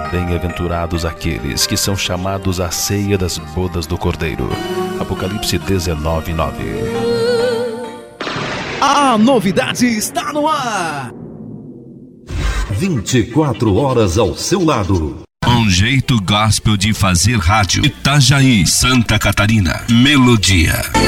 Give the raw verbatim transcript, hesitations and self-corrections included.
Bem-aventurados aqueles que são chamados à ceia das bodas do Cordeiro. Apocalipse dezenove, nove. A novidade está no ar. vinte e quatro horas ao seu lado. Um jeito gospel de fazer rádio. Itajaí, Santa Catarina. Melodia.